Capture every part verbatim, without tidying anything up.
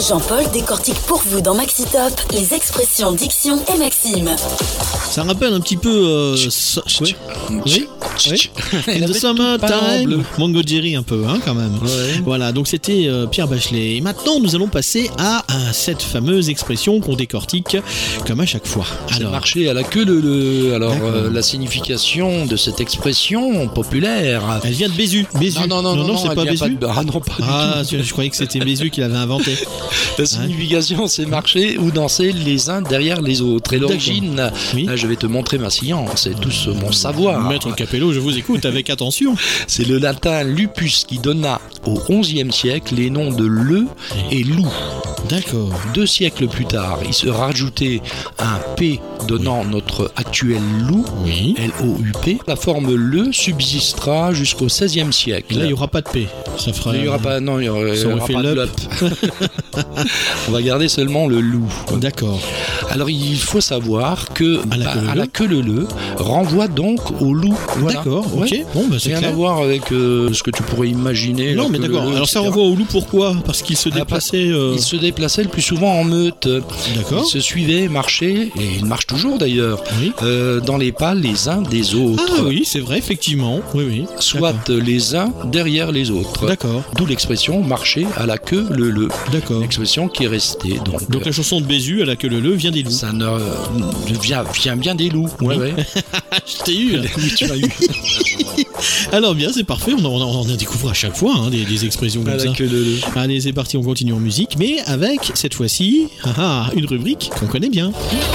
Jean-Paul décortique pour vous dans Maxi Top les expressions diction et maximes. Ça rappelle un petit peu... Euh, so... Oui, oui, oui. In the summertime. Mongo Jerry un peu, hein, quand même. Ouais. Voilà, donc c'était euh, Pierre Bachelet. Et maintenant, nous allons passer à, à cette fameuse expression qu'on décortique comme à chaque fois. C'est alors... marché à la queue le... le... Alors, euh, la signification de cette expression populaire... Elle vient de Bézu. Bézu. Non, non, non, non, non, non c'est pas Bézu. Pas de... Ah non, pas ah, du tout. Je croyais que c'était Bézu qui l'avait inventé. La signification, hein? C'est marcher ou danser les uns derrière les autres. Et l'origine, oui. Là, je vais te montrer ma science et tout ce, mon savoir. Maître Capello, je vous écoute avec attention. C'est le latin lupus qui donna au onzième siècle les noms de le et loup. D'accord. Deux siècles plus tard, il se rajoutait un P donnant oui. notre actuel loup, oui. L O U P. La forme le subsistera jusqu'au seizième siècle. Et là, il n'y aura pas de P. Ça fera. Il n'y aura pas, non, il n'y aura, il y aura pas de l'up. On va garder seulement le loup. D'accord. Alors, il faut savoir que à la, bah, à la queue leu renvoie donc au loup. Voilà. D'accord, ok. Ouais. Bon, bah, c'est rien clair. à voir avec euh, ce que tu pourrais imaginer. Non, mais d'accord. Alors, ça renvoie au loup pourquoi ? Parce qu'il se déplaçait. Euh... Il se déplaçait le plus souvent en meute. D'accord. Ils se suivaient, marchaient, et ils marchent toujours d'ailleurs, oui. euh, dans les pas les uns des autres. Ah oui, c'est vrai, effectivement. Oui, oui. Soit d'accord. Les uns derrière les autres. D'accord. D'où l'expression marcher à la queue le le. D'accord. L'expression qui est restée. Donc, donc la chanson de Bézu, à la queue le le, vient des loups. Ça ne vient, vient bien des loups. Oui. Ouais, ouais. Je t'ai eu. Oui, tu m'as eu. Alors bien, c'est parfait. On en, on en découvre à chaque fois hein, des, des expressions comme à ça. La queue le le. Allez, c'est parti, on continue en musique, mais avec cette fois-ci ah, une rubrique qu'on connaît bien.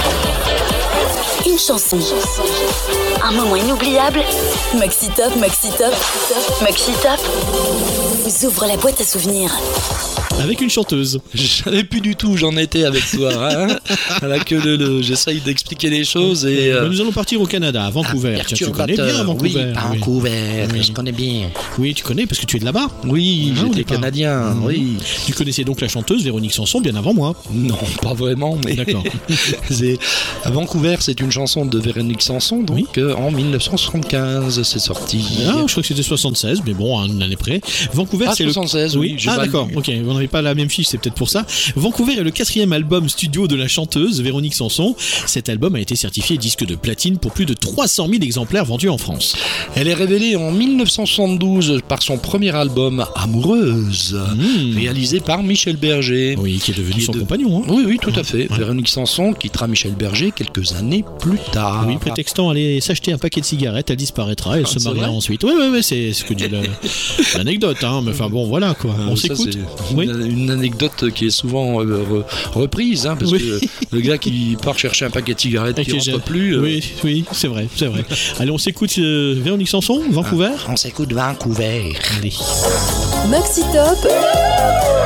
Une chanson. Un moment inoubliable. Maxi Top, Maxi Top, Maxi Top vous ouvre la boîte à souvenirs. Avec une chanteuse. Je savais plus du tout où j'en étais avec toi. Hein à la queue le, le. J'essaye d'expliquer les choses et. Euh... Nous allons partir au Canada, à Vancouver. Ah, Tiens, tu connais bien Vancouver. Oui, Vancouver. Oui. Je connais bien. Oui, tu connais parce que tu es de là-bas. Oui, ah, j'étais canadien. Mmh. Oui. Tu connaissais donc la chanteuse Véronique Sanson bien avant moi. Non, pas vraiment, mais. D'accord. c'est... À Vancouver, c'est une chanson de Véronique Sanson, donc oui. euh, en dix-neuf cent soixante-quinze, c'est sorti. Ah, je crois que c'était soixante-seize, mais bon, une année près. Vancouver, ah, c'est soixante-seize, le. Oui. Ah, d'accord. Lu. Ok, vous n'avez pas la même fiche, c'est peut-être pour ça. Vancouver est le quatrième album studio de la chanteuse Véronique Sanson. Cet album a été certifié disque de platine pour plus de trois cent mille exemplaires vendus en France. Elle est révélée en dix-neuf cent soixante-douze par son premier album Amoureuse, mmh. réalisé par Michel Berger. Oui, qui est devenu qui son est de... compagnon. Hein. Oui, oui, tout à fait. Ouais. Véronique Sanson quittera Michel Berger quelques années plus tard. Oui, prétextant aller s'acheter un paquet de cigarettes, elle disparaîtra, elle ah, se mariera ensuite. Oui, oui, oui, c'est ce que dit le... l'anecdote. Hein. Mais enfin bon, voilà quoi. On ça, s'écoute. C'est oui. une, une anecdote qui est souvent euh, reprise, hein, parce oui. que le gars qui part chercher un paquet de cigarettes et qui rentre plus. Euh... Oui, oui, c'est vrai, c'est vrai. Allez, on s'écoute euh, Véronique Sanson, Vancouver. Ah, on s'écoute Vancouver. Allez. Maxi Top.